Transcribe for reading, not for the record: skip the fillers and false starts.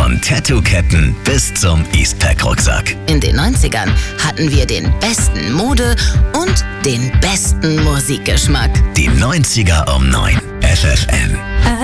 Von Tattoo-Ketten bis zum Eastpak-Rucksack. In den 90ern hatten wir den besten Mode- und den besten Musikgeschmack. Die 90er um 9. FFN.